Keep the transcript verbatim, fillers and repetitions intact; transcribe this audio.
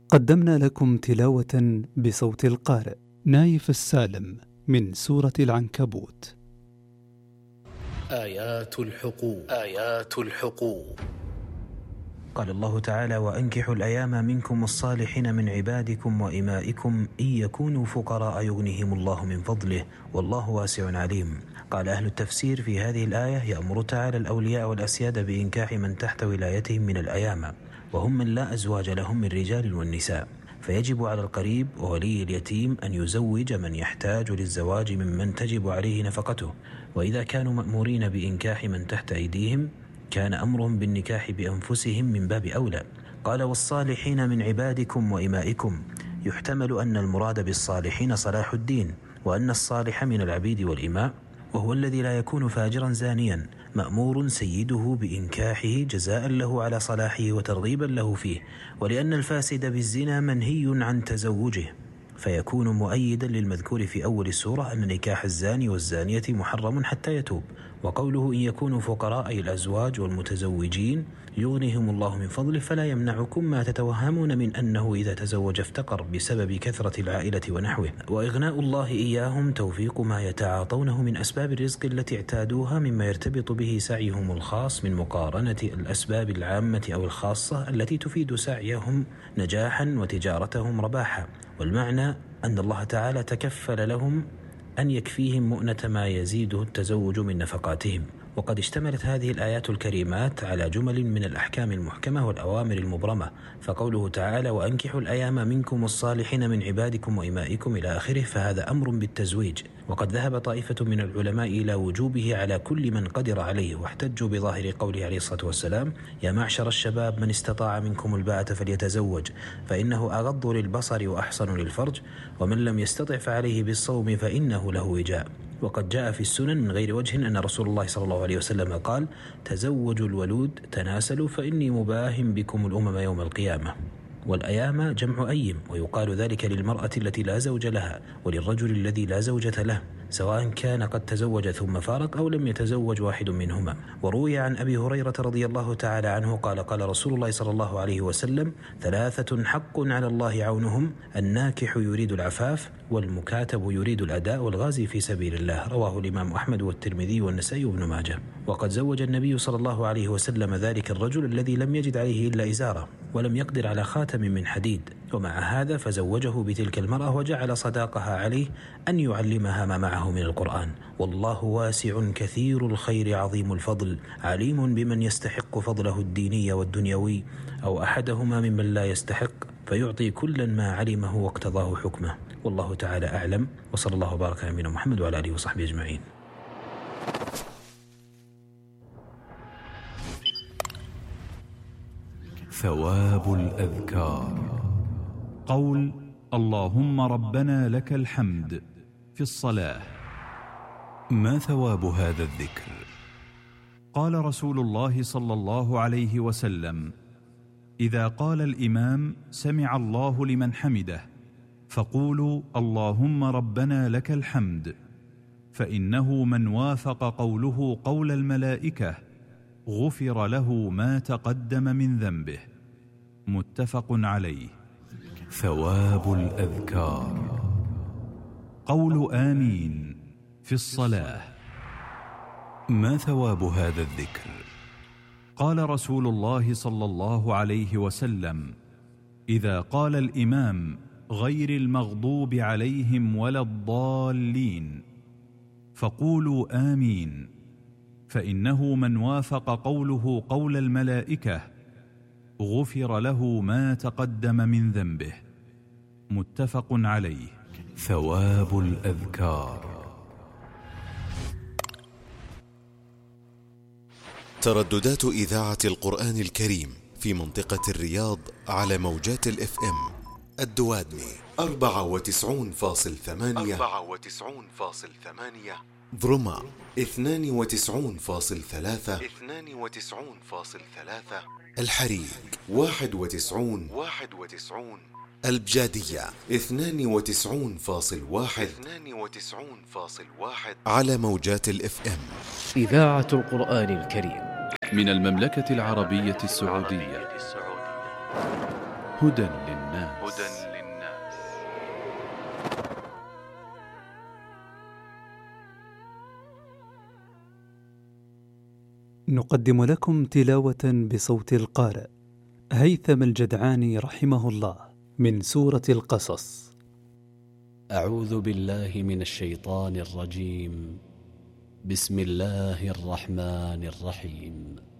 قدمنا لكم تلاوة بصوت القارئ نايف السالم من سورة العنكبوت. آيات الحقوق آيات الحقوق قال الله تعالى: وأنكحوا الأيام منكم الصالحين من عبادكم وإمائكم إن يكونوا فقراء يغنيهم الله من فضله والله واسع عليم. قال أهل التفسير في هذه الآية: يأمر تعالى الأولياء والأسياد بإنكاح من تحت ولايتهم من الأيام، وهم من لا أزواج لهم من رجال والنساء، فيجب على القريب وولي اليتيم أن يزوج من يحتاج للزواج ممن تجب عليه نفقته. وإذا كانوا مأمورين بإنكاح من تحت أيديهم كان أمرهم بالنكاح بأنفسهم من باب أولى. قال: والصالحين من عبادكم وإمائكم، يحتمل أن المراد بالصالحين صلاح الدين، وأن الصالح من العبيد والإماء وهو الذي لا يكون فاجرا زانيا مأمور سيده بإنكاحه جزاء له على صلاحه وترغيبا له فيه، ولأن الفاسد بالزنا منهي عن تزوجه، فيكون مؤيدا للمذكور في أول السورة أن نكاح الزاني والزانية محرم حتى يتوب. وقوله إن يكونوا فقراء أي الأزواج والمتزوجين يغنيهم الله من فضله، فلا يمنعكم ما تتوهمون من أنه إذا تزوج افتقر بسبب كثرة العائلة ونحوه، وإغناء الله إياهم توفيق ما يتعاطونه من أسباب الرزق التي اعتادوها مما يرتبط به سعيهم الخاص من مقارنة الأسباب العامة أو الخاصة التي تفيد سعيهم نجاحا وتجارتهم رباحا. والمعنى أن الله تعالى تكفل لهم أن يكفيهم مؤنة ما يزيده التزوج من نفقاتهم. وقد اشتملت هذه الآيات الكريمات على جمل من الأحكام المحكمة والأوامر المبرمة، فقوله تعالى: وأنكحوا الأيام منكم الصالحين من عبادكم وإمائكم إلى آخره، فهذا أمر بالتزويج. وقد ذهب طائفة من العلماء إلى وجوبه على كل من قدر عليه، واحتجوا بظاهر قوله عليه الصلاة والسلام: يا معشر الشباب من استطاع منكم الباءة فليتزوج فإنه أغض للبصر وأحصن للفرج، ومن لم يستطع فعليه بالصوم فإنه له وجاء. وقد جاء في السنن من غير وجه أن رسول الله صلى الله عليه وسلم قال: تزوجوا الولود تناسلوا فإني مباهم بكم الأمم يوم القيامة. والأيام جمع أيم، ويقال ذلك للمرأة التي لا زوج لها وللرجل الذي لا زوجة له، سواء كان قد تزوج ثم فارق أو لم يتزوج واحد منهما. وروي عن أبي هريرة رضي الله تعالى عنه قال: قال رسول الله صلى الله عليه وسلم: ثلاثة حق على الله عونهم، الناكح يريد العفاف، والمكاتب يريد الأداء، والغازي في سبيل الله. رواه الإمام أحمد والترمذي والنسائي وابن ماجه. وقد زوج النبي صلى الله عليه وسلم ذلك الرجل الذي لم يجد عليه إلا إزارة ولم يقدر على خاتم من حديد، ومع هذا فزوجه بتلك المرأة وجعل صداقها عليه أن يعلمها ما معه من القرآن. والله واسع كثير الخير عظيم الفضل، عليم بمن يستحق فضله الديني والدنيوي أو أحدهما ممن لا يستحق، فيعطي كلا ما علمه واقتضاه حكمه. والله تعالى أعلم، وصلى الله وبارك على نبينا محمد وعلى آله وصحبه أجمعين. ثواب الأذكار. قول اللهم ربنا لك الحمد في الصلاة. ما ثواب هذا الذكر؟ قال رسول الله صلى الله عليه وسلم: إذا قال الإمام سمع الله لمن حمده فقولوا اللهم ربنا لك الحمد، فإنه من وافق قوله قول الملائكة غفر له ما تقدم من ذنبه. متفق عليه. ثواب الأذكار. قول آمين في الصلاة. ما ثواب هذا الذكر؟ قال رسول الله صلى الله عليه وسلم: إذا قال الإمام غير المغضوب عليهم ولا الضالين فقولوا آمين، فإنه من وافق قوله قول الملائكة غفر له ما تقدم من ذنبه. متفق عليه. ثواب الأذكار. ترددات إذاعة القرآن الكريم في منطقة الرياض على موجات الإف إم: الدوادمي أربعة وتسعون فاصل ثمانية، أربعة وتسعون فاصل ثمانية، ضرما اثنان وتسعون فاصل ثلاثة، اثنان وتسعون فاصل ثلاثة، الحريق واحد وتسعون، واحد وتسعون، البجادية اثنان وتسعون فاصل واحد، اثنان وتسعون فاصل واحد، على موجات الإف إم. إذاعة القرآن الكريم من المملكة العربية السعودية. هدى للناس هدى للناس. نقدم لكم تلاوة بصوت القارئ هيثم الجدعاني رحمه الله من سورة القصص. أعوذ بالله من الشيطان الرجيم. بسم الله الرحمن الرحيم.